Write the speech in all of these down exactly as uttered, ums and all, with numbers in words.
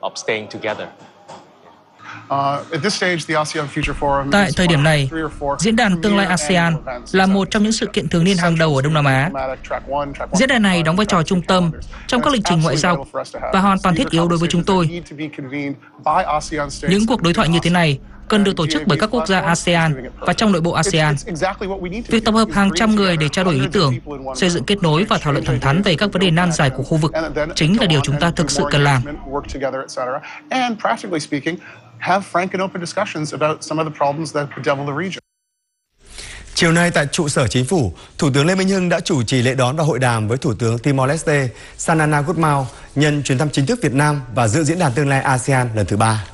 of staying together. Tại thời điểm này, Diễn đàn Tương lai a sê an là một trong những sự kiện thường niên hàng đầu ở Đông Nam Á. Diễn đàn này đóng vai trò trung tâm trong các lịch trình ngoại giao và hoàn toàn thiết yếu đối với chúng tôi. Những cuộc đối thoại như thế này cần được tổ chức bởi các quốc gia a sê an và trong nội bộ a sê an. Việc tập hợp hàng trăm người để trao đổi ý tưởng, xây dựng kết nối và thảo luận thẳng thắn về các vấn đề nan giải của khu vực chính là điều chúng ta thực sự cần làm. Chiều nay tại trụ sở chính phủ, Thủ tướng Lê Minh Hưng đã chủ trì lễ đón và hội đàm với Thủ tướng Timor-Leste Xanana Gusmão nhân chuyến thăm chính thức Việt Nam và dự diễn đàn tương lai a sê an lần thứ ba.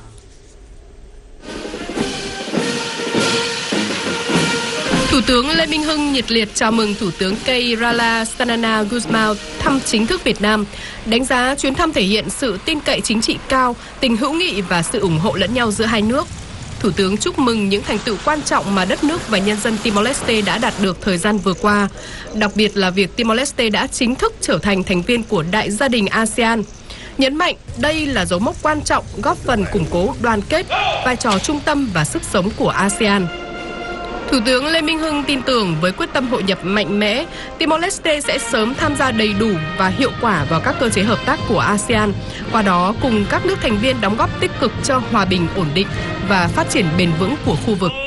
Thủ tướng Lê Minh Hưng nhiệt liệt chào mừng Thủ tướng Keirala Xanana Gusmão thăm chính thức Việt Nam, đánh giá chuyến thăm thể hiện sự tin cậy chính trị cao, tình hữu nghị và sự ủng hộ lẫn nhau giữa hai nước. Thủ tướng chúc mừng những thành tựu quan trọng mà đất nước và nhân dân Timor-Leste đã đạt được thời gian vừa qua, đặc biệt là việc Timor-Leste đã chính thức trở thành thành viên của đại gia đình a sê an. Nhấn mạnh đây là dấu mốc quan trọng góp phần củng cố đoàn kết, vai trò trung tâm và sức sống của a sê an. Thủ tướng Lê Minh Hưng tin tưởng với quyết tâm hội nhập mạnh mẽ, Timor-Leste sẽ sớm tham gia đầy đủ và hiệu quả vào các cơ chế hợp tác của a sê an, qua đó cùng các nước thành viên đóng góp tích cực cho hòa bình, ổn định và phát triển bền vững của khu vực.